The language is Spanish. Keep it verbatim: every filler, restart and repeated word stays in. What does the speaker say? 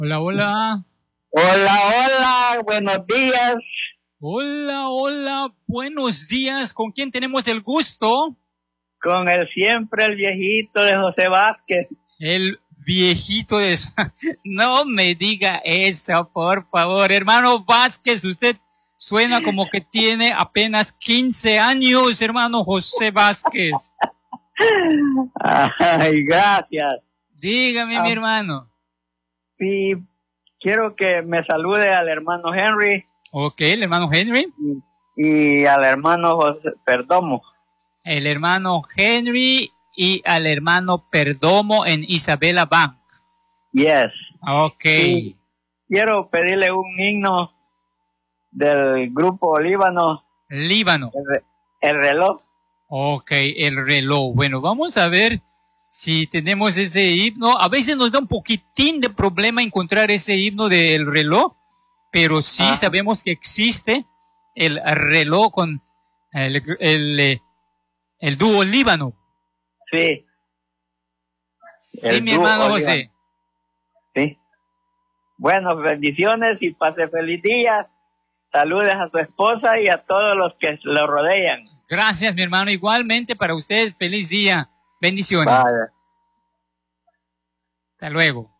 Hola, hola. Hola, hola, buenos días. Hola, hola, buenos días. ¿Con quién tenemos el gusto? Con el siempre el viejito de José Vázquez. El viejito de... No me diga eso, por favor. Hermano Vázquez, usted suena como que tiene apenas quince años, hermano José Vázquez. Ay, gracias. Dígame, Ah, mi hermano. Sí, quiero que me salude al hermano Henry. Ok, el hermano Henry. Y, y al hermano José Perdomo. El hermano Henry y al hermano Perdomo en Isabela Bank. Yes. Ok. Y quiero pedirle un himno del grupo Líbano. Líbano. El, re- el reloj. Ok, el reloj. Bueno, vamos a ver si tenemos ese himno. A veces nos da un poquitín de problema encontrar ese himno del reloj, pero sí Ajá. sabemos que existe el reloj con el, el, eh, el dúo Líbano. Sí. Sí, El mi dúo hermano Líbano. José. Sí. Bueno, bendiciones y pase feliz día. Saludes a su esposa y a todos los que lo rodean. Gracias, mi hermano. Igualmente para usted, feliz día. Bendiciones. Vale. Hasta luego.